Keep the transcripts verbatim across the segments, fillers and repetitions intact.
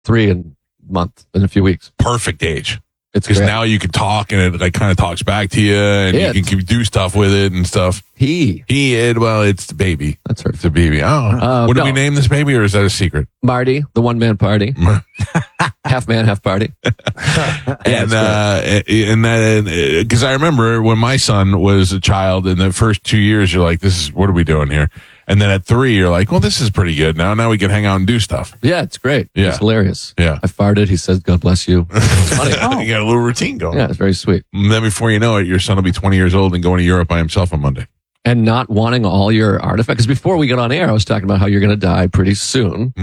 three in a month, in a few weeks. Perfect age. It's Because great. now you can talk and it like kind of talks back to you and It. you can do stuff with it and stuff. He. He, it, well, it's the baby. That's her. It's a baby. Oh, Uh, what did no. we name this baby or is that a secret? Marty, the one-man party. Half man, half party. and uh, and then because I remember when my son was a child in the first two years, you're like, "This is what are we doing here?" And then at three, you're like, "Well, this is pretty good now. Now we can hang out and do stuff." Yeah, it's great. Yeah. It's hilarious. Yeah. I farted. He says, God bless you. It's funny. You got a little routine going. Yeah, it's very sweet. And then before you know it, your son will be twenty years old and going to Europe by himself on Monday. And not wanting all your artifacts. Because before we got on air, I was talking about how you're going to die pretty soon.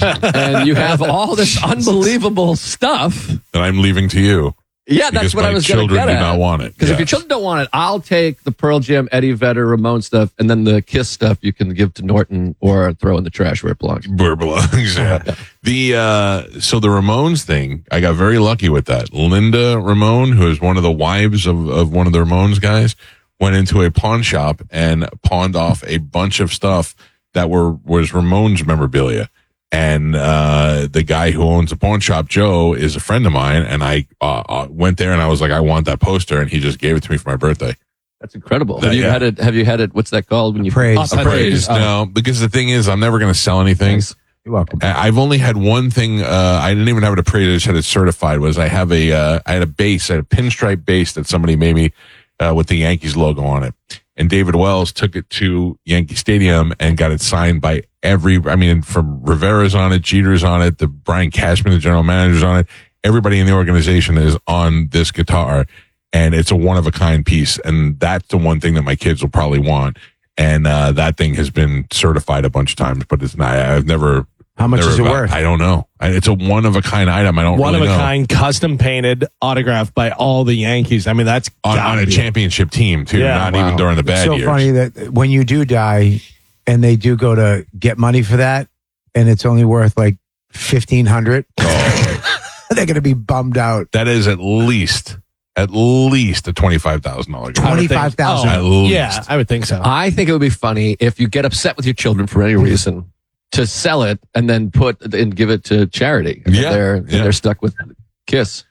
And you have all this unbelievable stuff. And I'm leaving to you. Yeah, that's because what my I was going to children get do at. not want it. Because if Yes. your children don't want it, I'll take the Pearl Jam, Eddie Vedder, Ramon stuff, and then the Kiss stuff you can give to Norton or throw in the trash where it belongs. Where it belongs, yeah. The uh, so the Ramones thing, I got very lucky with that. Linda Ramone, who is one of the wives of, of one of the Ramones guys, went into a pawn shop and pawned off a bunch of stuff that were was Ramones memorabilia. And uh, the guy who owns the pawn shop, Joe, is a friend of mine. And I uh, uh, went there and I was like, I want that poster, and he just gave it to me for my birthday. That's incredible. That- have you yeah. had it? Have you had it? What's that called when you Appraised. Oh, Appraised. Oh. No, because the thing is, I'm never going to sell anything. Thanks. You're welcome. I- I've only had one thing. Uh, I didn't even have it appraised. I just had it certified. Was I have a, uh, I had a base, I had a pinstripe base that somebody made me uh, with the Yankees logo on it. And David Wells took it to Yankee Stadium and got it signed by every, I mean, from Rivera's on it, Jeter's on it, the Brian Cashman, the general manager's on it. Everybody in the organization is on this guitar, and it's a one of a kind piece. And that's the one thing that my kids will probably want. And uh, that thing has been certified a bunch of times, but it's not, I've never. How much never is it got- worth? I don't know. I- It's a one of a kind item. I don't One really of a know. kind, custom painted, autographed by all the Yankees. I mean, that's On, gotta on a be- championship team, too, Yeah, not wow. even during the It's bad so years. funny that when you do die and they do go to get money for that and it's only worth like fifteen hundred dollars, they're going to be bummed out. That is at least, at least a twenty-five thousand dollars. I would think- twenty-five thousand At Oh, least. yeah, I would think so. I think it would be funny if you get upset with your children for any reason to sell it and then put and give it to charity. And Yeah, they're yeah. they're stuck with Kiss.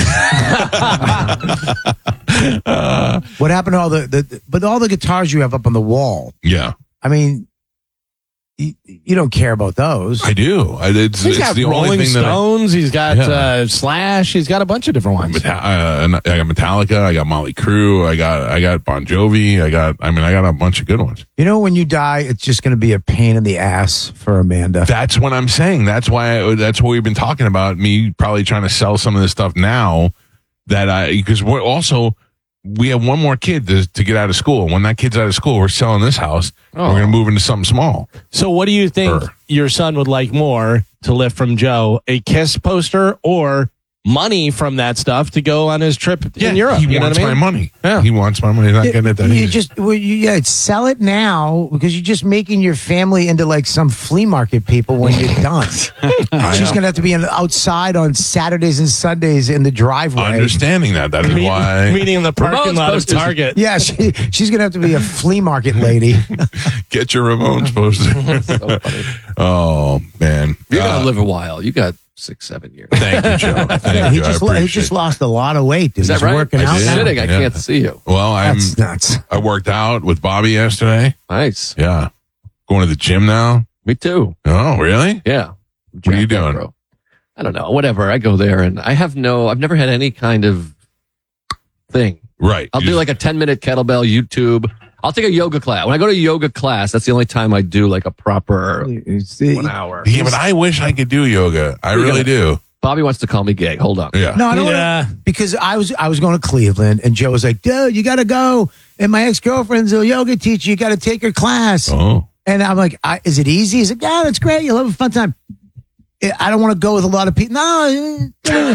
Uh, What happened to all the, the, but all the guitars you have up on the wall? yeah, I mean, you, you don't care about those. I do. I, it's He's it's got the only Rolling thing that I, Stones. He's got Yeah. uh, Slash. He's got a bunch of different ones. Meta- uh, and I got Metallica. I got Motley Crue. I got I got Bon Jovi. I got. I mean, I got a bunch of good ones. You know, when you die, it's just going to be a pain in the ass for Amanda. That's what I'm saying. That's why. I, that's what we've been talking about. Me probably trying to sell some of this stuff now. That I because we're also we have one more kid to, to get out of school. When that kid's out of school, we're selling this house. Oh. We're going to move into something small. So, what do you think Her. your son would like more to lift from Joe? A Kiss poster or money from that stuff to go on his trip in Europe? He You know wants what I mean? my money. Yeah. He wants my money. He's not getting it that you easy. just well, you, yeah, sell it now because you're just making your family into like some flea market people when you're done. She's gonna have to be in, outside on Saturdays and Sundays in the driveway. Understanding that. That is Meet- why. Meeting in the parking Ramones lot of posters. Target. Yeah, she, she's gonna have to be a flea market lady. Get your Ramones poster. So funny. Oh man, You're gonna Uh, live a while. You got six, seven years. Thank you, Joe. Thank Yeah, he you. I just he appreciate just it. lost a lot of weight. Dude. Is that He's right? working I out did. now. Sitting, I Yeah. can't see you. Well, I'm. That's nuts. I worked out with Bobby yesterday. Nice. Yeah, going to the gym now. Me too. Oh, really? Yeah. What are you Jacked up, doing? bro. I don't know. Whatever. I go there and I have no. I've never had any kind of thing. Right. I'll You do just- like a ten minute kettlebell YouTube. I'll take a yoga class. When I go to a yoga class, that's the only time I do like a proper It's the- one hour. Yeah, but I wish I could do yoga. I You really gotta- do. Bobby wants to call me gay. Hold on. Yeah. No, I don't Yeah. wanna, because I was I was going to Cleveland and Joe was like, dude, you got to go. And my ex girlfriend's a yoga teacher. You got to take her class. Oh. And I'm like, I, is it easy? He's like, yeah, that's great. You'll have a fun time. I don't want to go with a lot of people. No. uh,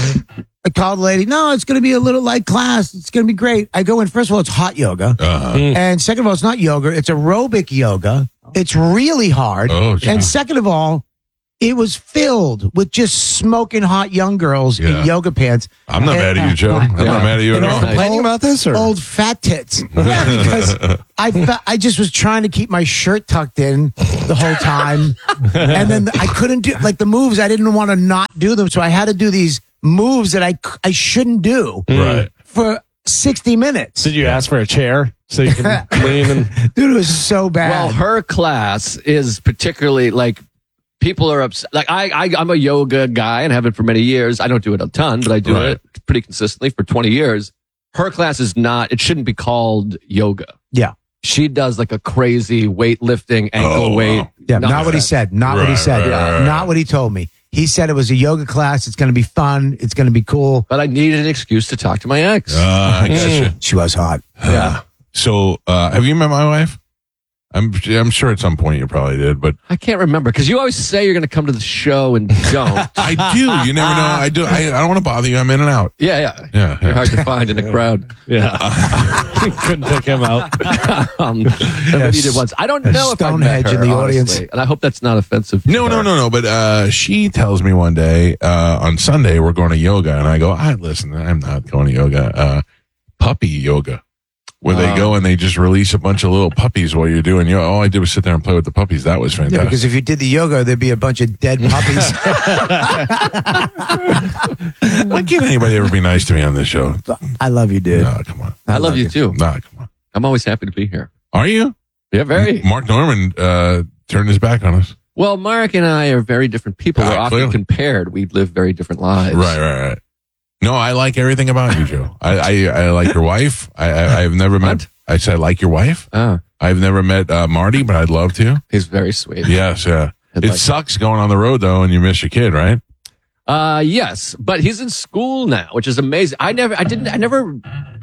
I called the lady. No, it's going to be a little light class. It's going to be great. I go in. First of all, it's hot yoga. Uh-huh. And second of all, it's not yoga. It's aerobic yoga. It's really hard. Oh, geez. And second of all, It was filled with just smoking hot young girls Yeah. in yoga pants. I'm not And- mad at you, Joe. I'm not mad at you at And all. all- Complaining about this, or Old fat tits. Yeah, because I fe- I just was trying to keep my shirt tucked in the whole time, and then I couldn't do like the moves. I didn't want to not do them, so I had to do these moves that I c- I shouldn't do Right. for sixty minutes. did you ask for a chair so you can lean and? Dude, it was so bad. Well, her class is particularly like people are upset. Like I, I, I'm a yoga guy and have been for many years. I don't do it a ton, but I do Right. it pretty consistently for twenty years. Her class is not. It shouldn't be called yoga. yeah, She does like a crazy weightlifting, ankle Oh, weight. wow. yeah, not what he nonsense. said. Not what he Right, said. right, right, right. Not what he told me. He said it was a yoga class. It's going to be fun. It's going to be cool. But I needed an excuse to talk to my ex. Uh, I gotcha. She was hot. yeah, So, uh, have you met my wife? I'm I'm sure at some point you probably did, but I can't remember because you always say you're going to come to the show and don't. I do. You never know. I do. I, I don't want to bother you. I'm in and out. yeah, yeah, Yeah, You're yeah. hard to find in a crowd. Yeah, couldn't pick him out. Um, but you did once. I don't know if I met Stonehenge her, in the audience. honestly, and I hope that's not offensive. to No, no, her. no, no. But uh, she tells me one day uh, on Sunday we're going to yoga, and I go, I listen. I'm not going to yoga. Uh, puppy yoga, where they Oh. go and they just release a bunch of little puppies while you're doing yoga. All I did was sit there and play with the puppies. That was Yeah, fantastic. because if you did the yoga, there'd be a bunch of dead puppies. Why can't anybody ever be nice to me on this show? I love you, dude. No, come on. I love you too. No, come on. I'm always happy to be here. Are you? Yeah, very. Mark Norman uh, turned his back on us. Well, Mark and I are very different people. Ah, We're often clearly. compared. We live very different lives. Right, right, right. No, I like everything about you, Joe. I, I, I like your wife. I, I, I've never met. What? I said I like your wife. Ah, I've never met uh, Marty, but I'd love to. he's very sweet. Yes, yeah. I'd It like- sucks going on the road though, and you miss your kid, right? Uh, yes, but he's in school now, which is amazing. I never, I didn't, I never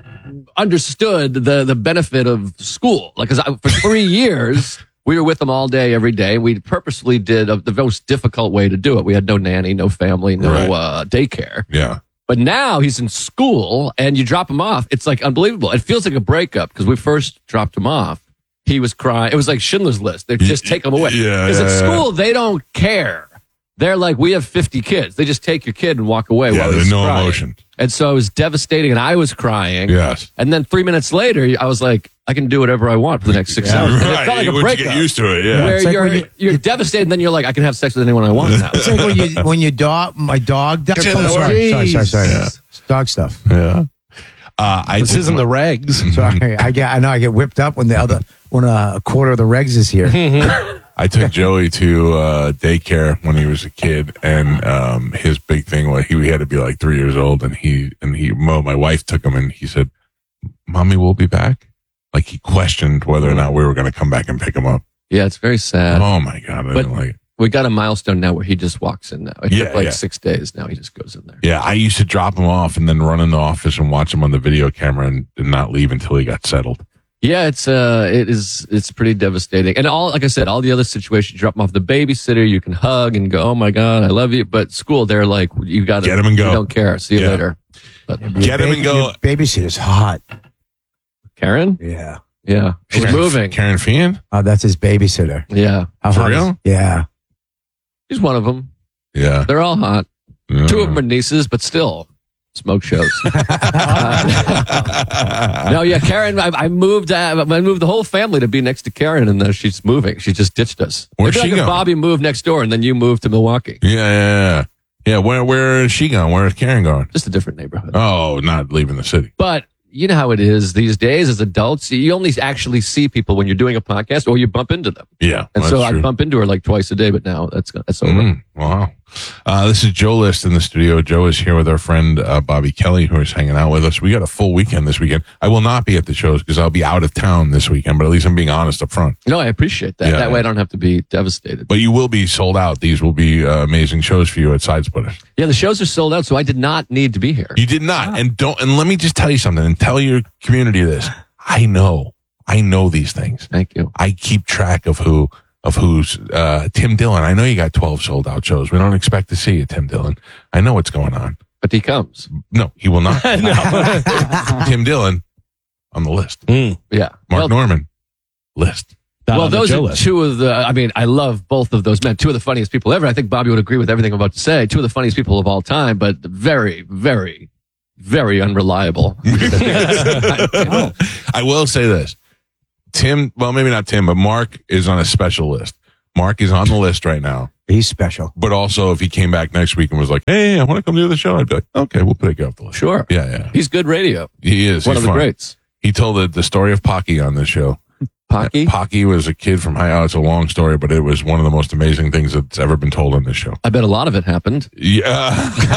understood the the benefit of school. Like, cause I, for three years we were with him all day, every day. We purposely did a, the most difficult way to do it. We had no nanny, no family, no Right. uh, daycare. Yeah. But now he's in school, and you drop him off. It's like unbelievable. It feels like a breakup because we first dropped him off. He was crying. It was like Schindler's List. They just take him away. Yeah, Because yeah, at yeah. school they don't care. They're like, we have fifty kids. They just take your kid and walk away. Yeah, while there's he's no crying. emotion. And so it was devastating, and I was crying. Yes. And then three minutes later, I was like, I can do whatever I want for the next six hours. And it felt like a Once you breakup. get used to it, yeah. Where It's like you're when you- you're devastated, and then you're like, I can have sex with anyone I want now. It's like when you when your dog, my dog. Died. That's Oh, it. sorry, sorry, sorry, sorry. Yeah. Dog stuff. Yeah. Uh, I This took isn't my- the regs. Sorry, I get. I know I get whipped up when the other when uh, a quarter of the regs is here. I took Joey to uh, daycare when he was a kid, and um, his big thing was he, he had to be like three years old, and he and he Mo, my wife took him, and he said, "Mommy, we'll be back." Like he questioned whether or not we were going to come back and pick him up. Yeah, it's very sad. Oh my god! I But- didn't like it. We got a milestone now where he just walks in now. It Yeah, took like yeah. six days. Now he just goes in there. Yeah, I used to drop him off and then run in the office and watch him on the video camera and, and not leave until he got settled. Yeah, it's uh, it is, it's pretty devastating. And all, like I said, all the other situations, you drop him off the babysitter, you can hug and go, oh my god, I love you. But school, they're like, you got to Get him and go. You don't care. See you Yeah. later. But Get him and go. Your babysitter's hot. Karen, Yeah. yeah, she's Karen- moving. Karen Fian? Oh, that's his babysitter. Yeah, How For hot is- real? Yeah. she's one of them. Yeah. They're all hot. yeah. Two of them are nieces, but still smoke shows. No, yeah, Karen. I, I moved. Uh, I moved the whole family to be next to Karen, and then she's moving. She just ditched us. Where's It'd be she like if going? Bobby moved next door, and then you moved to Milwaukee. Yeah, yeah, yeah. Yeah, where where is she going? Where is Karen going? Just a different neighborhood. Oh, not leaving the city. But you know how it is these days as adults. You only actually see people when you're doing a podcast, or you bump into them. Yeah, And that's so I true. bump into her like twice a day. But now that's that's over. Mm, wow. Uh, this is Joe List in the studio. Joe is here with our friend uh, Bobby Kelly, who is hanging out with us. We got a full weekend this weekend. I will not be at the shows because I'll be out of town this weekend, but at least I'm being honest up front. No, I appreciate that. Yeah, that way yeah. I don't have to be devastated. But you will be sold out. These will be uh, amazing shows for you at Side Splitters. Yeah, the shows are sold out, so I did not need to be here. You did not. And don't, and let me just tell you something and tell your community this. I know, I know these things. Thank you. I keep track of who, of who's, uh, Tim Dillon. I know you got twelve sold out shows. We don't expect to see you, Tim Dillon. I know what's going on. But he comes. No, he will not. Tim Dillon on the list. Yeah. Mark Well, Norman, list. Not Well, on the those Joe are list. two of the, I mean, I love both of those men. Two of the funniest people ever. I think Bobby would agree with everything I'm about to say. Two of the funniest people of all time, but very, very, very unreliable. I will say this. Tim, well, maybe not Tim, but Mark is on a special list. Mark is on the list right now. He's special. But also, if he came back next week and was like, hey, I want to come do the show, I'd be like, okay, we'll take you off the list. Sure. Yeah, yeah. He's good radio. He is. One He's of the fun. greats. He told the, the story of Pocky on this show. Pocky? Pocky was a kid from high. Oh, it's a long story, but it was one of the most amazing things that's ever been told on this show. I bet a lot of it happened. Yeah.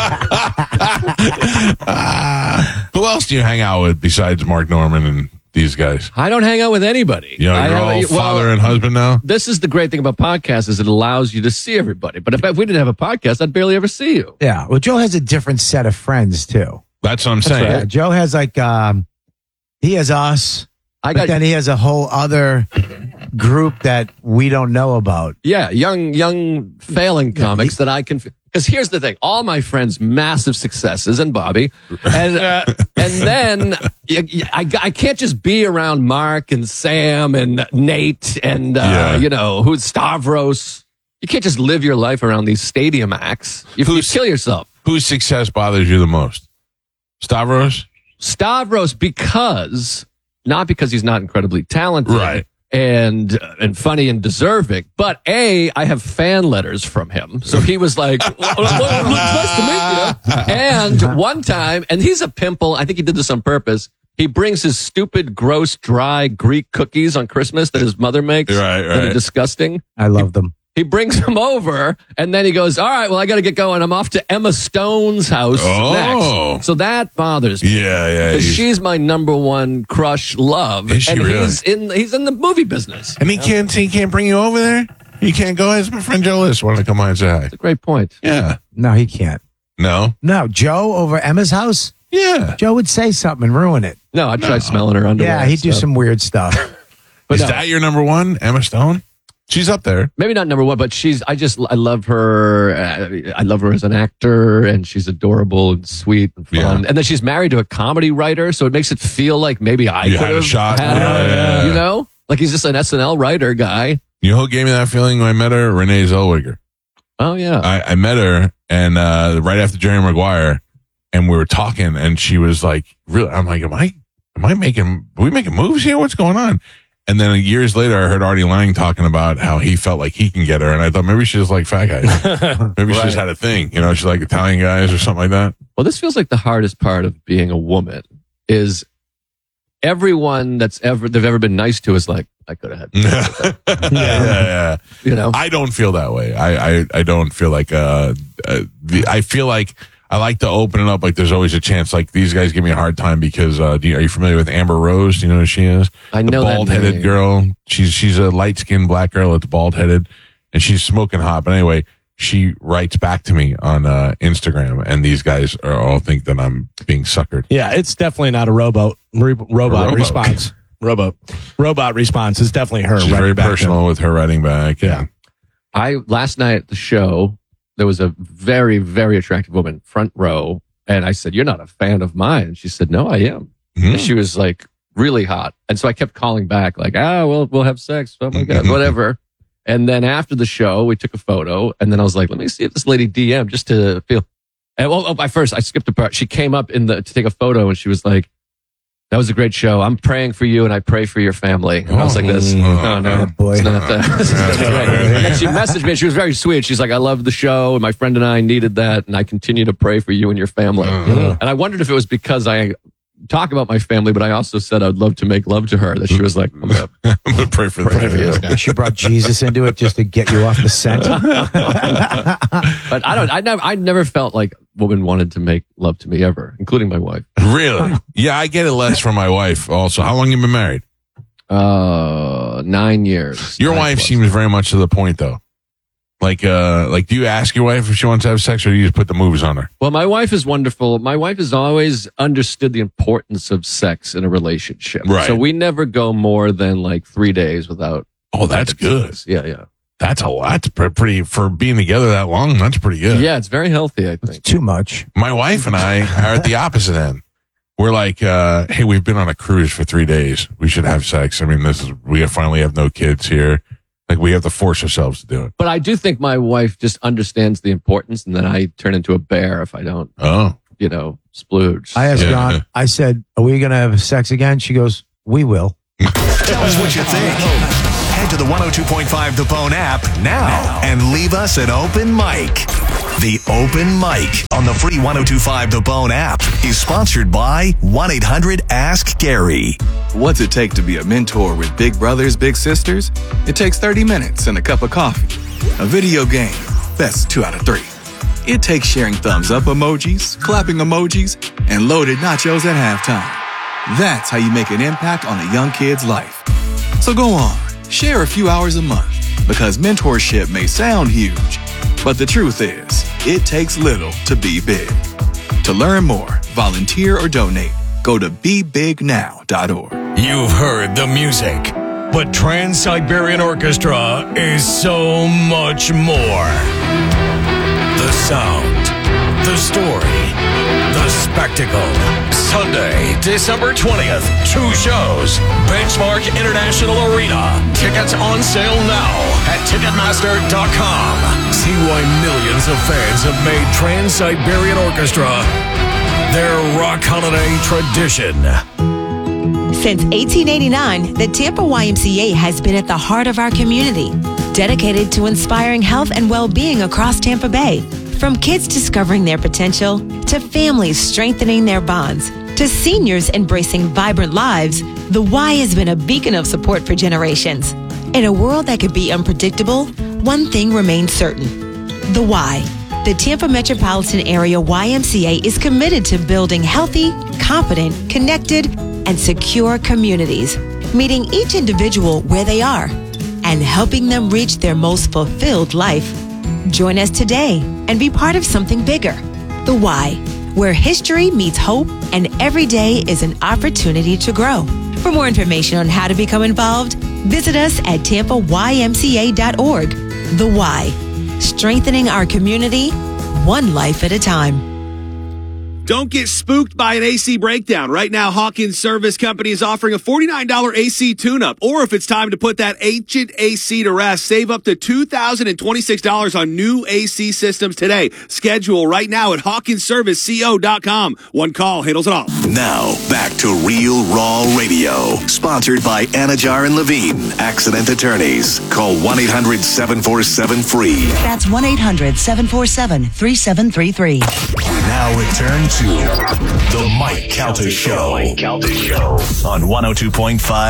Ah. Who else do you hang out with besides Mark Norman and these guys? I don't hang out with anybody. You know, I you're have- all well, father and husband now? This is the great thing about podcasts is it allows you to see everybody. But if, if we didn't have a podcast, I'd barely ever see you. Yeah. Well, Joe has a different set of friends too. That's what I'm saying. Yeah, Joe has like um, he has us, I but got then he has a whole other group that we don't know about. yeah, young young failing comics that I can. Because here's the thing: all my friends, massive successes, and Bobby, and uh, and then y- y- I, I can't just be around Mark and Sam and Nate and uh, Yeah. you know who's Stavros. You can't just live your life around these stadium acts. You, you Who's- kill yourself. Whose success bothers you the most? Stavros? Stavros because not because he's not incredibly talented, Right. and uh, and funny and deserving, but a I have fan letters from him, so he was like, well, well, "Nice to meet you." And one time, and he's a pimple. I think he did this on purpose. He brings his stupid, gross, dry Greek cookies on Christmas that his mother makes. Right, That are right. disgusting. I love them. He brings them over, and then he goes, all right, well, I got to get going. I'm off to Emma Stone's house Oh. next. So that bothers me. Yeah, yeah. Because he's- she's my number one crush love. Is she and really? he's in he's in the movie business. And he can't, he can't bring you over there? He can't go as my friend Joe List wanted to come by and say hi. That's a great point. Yeah. No, he can't. No? No, Joe over Emma's house. Yeah. Joe would say something and ruin it. No, I tried smelling her underwear. Yeah, and he'd do stuff. some weird stuff. But Is no, that your number one, Emma Stone? She's up there. maybe not number one, but she's. I just I love her. Uh, I love her as an actor, and she's adorable and sweet and fun. Yeah. And then she's married to a comedy writer, so it makes it feel like maybe I You could had a have shot. had Yeah, her. yeah, yeah. You know, like he's just an S N L writer guy. You know who gave me that feeling when I met her? Renee Zellweger. Oh yeah. I, I met her and uh, right after Jerry Maguire, and we were talking, and she was like, "Really?" I'm like, "Am I? Am I making? Are we making moves here? What's going on?" And then years later, I heard Artie Lang talking about how he felt like he can get her, and I thought maybe she just like fat guys. Maybe she just had a thing, you know, she like Italian guys or something like that. Well, this feels like the hardest part of being a woman is everyone that's ever they've ever been nice to is like, I could have had, yeah, yeah, yeah. you know. I don't feel that way. I, I, I don't feel like uh, uh the, I feel like I like to open it up. Like there's always a chance. Like these guys give me a hard time because uh, do you, are you familiar with Amber Rose? Do you know who she is? I The know that bald headed name. girl. She's she's a light skinned black girl that's bald headed, and she's smoking hot. But anyway, she writes back to me on uh, Instagram, and these guys are all think that I'm being suckered. Yeah, it's definitely not a robot re- robot robot. response. Robot robot response is definitely her. She's writing very back to personal him. with her writing back. Yeah. Yeah. I last night at the show, there was a very, very attractive woman, front row, and I said, "You're not a fan of mine." And she said, "No, I am." Mhm. And she was like really hot, and so I kept calling back, like, "Ah, well, we'll have sex." Oh my god, Mhm. whatever. And then after the show, we took a photo, and then I was like, "Let me see if this lady D M just to feel." And well, oh, by first, I skipped a part. She came up in the to take a photo, and she was like, "That was a great show. I'm praying for you, and I pray for your family." And I was like, "This, Oh. no, no, Oh, boy. it's not that." This is not great. And then she messaged me, and she was very sweet. She's like, "I love the show, and my friend and I needed that, and I continue to pray for you and your family." Uh-huh. And I wondered if it was because I talk about my family, but I also said I'd love to make love to her. That she was like, "I'm gonna I'm gonna pray for pray for you." that. She brought Jesus into it just to get you off the scent. But I don't. I never. I never felt like women wanted to make love to me ever, including my wife. Really? Yeah, I get it less from my wife. Also, how long you been married? Uh, nine years. Your Nine wife plus. seems very much to the point, though. Like, uh, like, do you ask your wife if she wants to have sex, or do you just put the moves on her? Well, my wife is wonderful. My wife has always understood the importance of sex in a relationship. Right. So we never go more than like three days without. Oh, that's good. Yeah, yeah. That's a lot. That's pre- pretty for being together that long. That's pretty good. Yeah, it's very healthy, I think. Too much. My wife and I are at the opposite end. we're like, uh, hey, we've been on a cruise for three days. We should have sex. I mean, this is, we finally have no kids here. Like, we have to force ourselves to do it. But I do think my wife just understands the importance, and then I turn into a bear if I don't, Oh. you know, splooge. I asked Yeah. John, I said, are we going to have sex again? She goes, we will. Tell us what you think. Head to the one oh two point five The Bone app now and leave us an open mic. The Open Mic on the free one oh two point five The Bone app is sponsored by one eight hundred ask Gary. What's it take to be a mentor with big brothers, big sisters? It takes thirty minutes and a cup of coffee. A video game, that's two out of three. It takes sharing thumbs up emojis, clapping emojis, and loaded nachos at halftime. That's how you make an impact on a young kid's life. So go on, share a few hours a month, because mentorship may sound huge, but the truth is, it takes little to be big. To learn more, volunteer, or donate, go to be big now dot org. You've heard the music, but Trans-Siberian Orchestra is so much more. The sound, the story, the spectacle. Sunday, December twentieth, two shows. Benchmark International Arena. Tickets on sale now at ticketmaster dot com. See why millions of fans have made Trans-Siberian Orchestra their rock holiday tradition. Since eighteen eighty-nine, the Tampa Y M C A has been at the heart of our community, dedicated to inspiring health and well-being across Tampa Bay. From kids discovering their potential, to families strengthening their bonds, to seniors embracing vibrant lives, the Y has been a beacon of support for generations. In a world that could be unpredictable, one thing remains certain. The Y. The Tampa Metropolitan Area Y M C A is committed to building healthy, confident, connected, and secure communities, meeting each individual where they are and helping them reach their most fulfilled life. Join us today and be part of something bigger. The Y, where history meets hope and every day is an opportunity to grow. For more information on how to become involved, visit us at tampa y m c a dot org. The Y, strengthening our community, one life at a time. Don't get spooked by an A C breakdown. Right now, Hawkins Service Company is offering a forty-nine dollars A C tune-up. Or if it's time to put that ancient A C to rest, save up to two thousand twenty-six dollars on new A C systems today. Schedule right now at hawkins service co dot com. One call handles it all. Now, back to Real Raw Radio. Sponsored by Anajar and Levine, Accident Attorneys. Call one eight hundred seven four seven free. That's one eight hundred seven four seven three seven three three. We now return to The Mike Calta Show. On one oh two point five